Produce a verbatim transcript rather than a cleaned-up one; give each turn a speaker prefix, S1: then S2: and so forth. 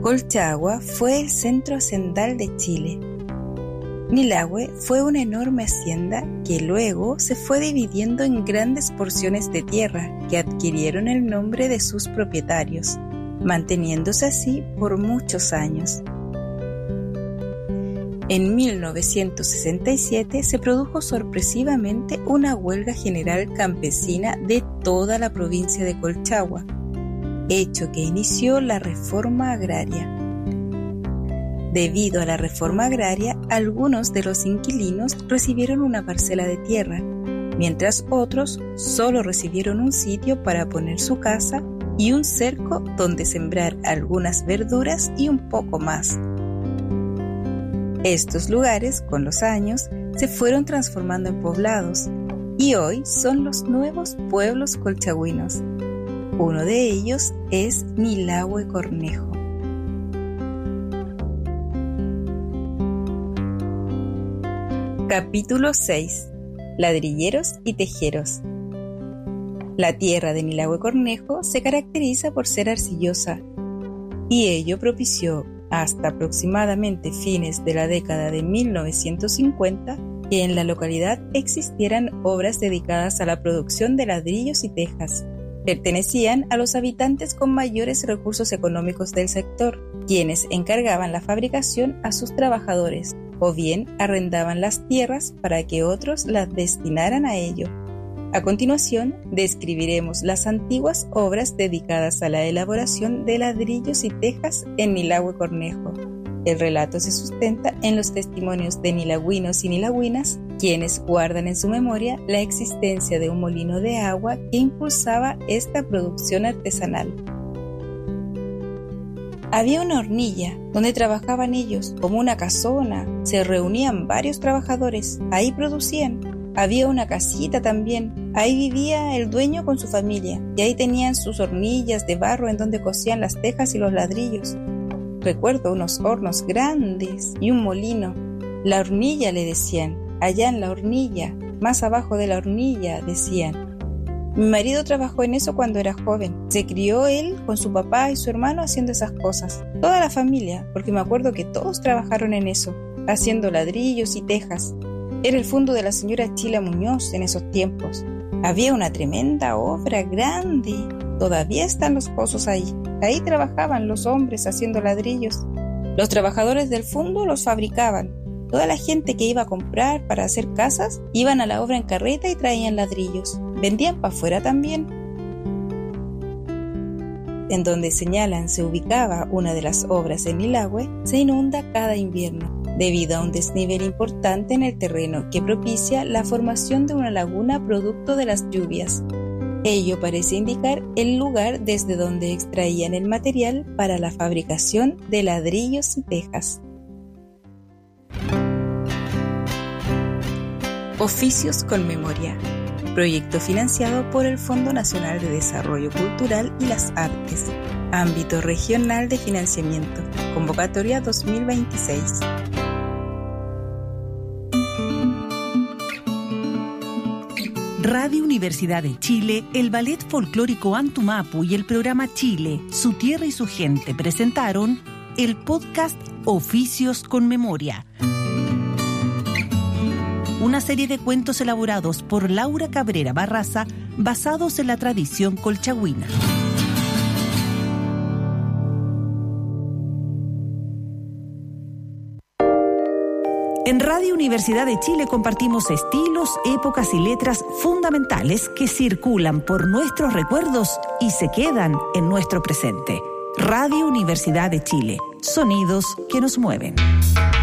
S1: Colchagua fue el centro hacendal de Chile. Nilahue fue una enorme hacienda que luego se fue dividiendo en grandes porciones de tierra que adquirieron el nombre de sus propietarios, manteniéndose así por muchos años. En mil novecientos sesenta y siete se produjo sorpresivamente una huelga general campesina de toda la provincia de Colchagua, hecho que inició la reforma agraria. Debido a la reforma agraria, algunos de los inquilinos recibieron una parcela de tierra, mientras otros solo recibieron un sitio para poner su casa y un cerco donde sembrar algunas verduras y un poco más. Estos lugares, con los años, se fueron transformando en poblados y hoy son los nuevos pueblos colchagüinos. Uno de ellos es Nilahue Cornejo. Capítulo seis. Ladrilleros y tejeros. La tierra de Nilahue Cornejo se caracteriza por ser arcillosa, y ello propició, hasta aproximadamente fines de la década de mil novecientos cincuenta, que en la localidad existieran obras dedicadas a la producción de ladrillos y tejas. Pertenecían a los habitantes con mayores recursos económicos del sector, quienes encargaban la fabricación a sus trabajadores, o bien arrendaban las tierras para que otros las destinaran a ello. A continuación, describiremos las antiguas obras dedicadas a la elaboración de ladrillos y tejas en Nilahue Cornejo. El relato se sustenta en los testimonios de nilagüinos y nilagüinas, quienes guardan en su memoria la existencia de un molino de agua que impulsaba esta producción artesanal. Había una hornilla donde trabajaban ellos, como una casona. Se reunían varios trabajadores, ahí producían. Había una casita también, ahí vivía el dueño con su familia, y ahí tenían sus hornillas de barro en donde cocían las tejas y los ladrillos. Recuerdo unos hornos grandes y un molino. La hornilla, le decían, allá en la hornilla, más abajo de la hornilla, decían. Mi marido trabajó en eso cuando era joven. Se crió él con su papá y su hermano haciendo esas cosas. Toda la familia, porque me acuerdo que todos trabajaron en eso, haciendo ladrillos y tejas. Era el fundo de la señora Chila Muñoz en esos tiempos. Había una tremenda obra grande. Todavía están los pozos ahí. Ahí trabajaban los hombres haciendo ladrillos. Los trabajadores del fundo los fabricaban. Toda la gente que iba a comprar para hacer casas iban a la obra en carreta y traían ladrillos. Vendían para afuera también. En donde señalan se ubicaba una de las obras en Nilahue, se inunda cada invierno, debido a un desnivel importante en el terreno que propicia la formación de una laguna producto de las lluvias. Ello parece indicar el lugar desde donde extraían el material para la fabricación de ladrillos y tejas. Oficios con Memoria, proyecto financiado por el Fondo Nacional de Desarrollo Cultural y las Artes, ámbito regional de financiamiento, convocatoria dos mil veintiséis.
S2: Radio Universidad de Chile, el Ballet Folclórico Antumapu y el programa Chile, su tierra y su gente presentaron el podcast Oficios con Memoria, una serie de cuentos elaborados por Laura Cabrera Barraza basados en la tradición colchagüina. En Radio Universidad de Chile compartimos estilos, épocas y letras fundamentales que circulan por nuestros recuerdos y se quedan en nuestro presente. Radio Universidad de Chile, sonidos que nos mueven.